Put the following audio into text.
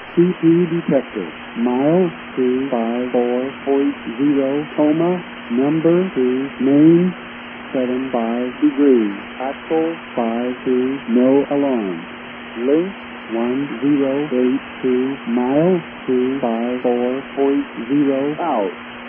CP detector. Mile 254.0, coma, number 2, main, 75 degrees. Axle 52, no alarm. Length 1082, mile 254.0 out.